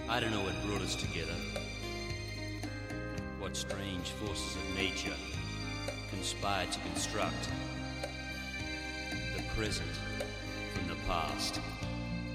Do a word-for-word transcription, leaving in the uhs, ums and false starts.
I don't know what brought us together, what strange forces of nature conspired to construct the present from the past.